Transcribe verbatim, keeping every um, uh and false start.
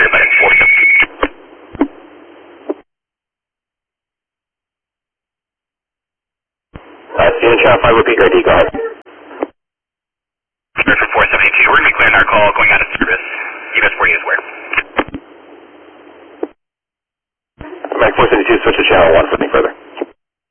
everybody. Uh, Student Channel five, repeat your I D, go ahead. For four seventy-two, we're going to be clearing our call going out of service. U S forty is where? Mac four seventy-two, switch to channel one for anything further.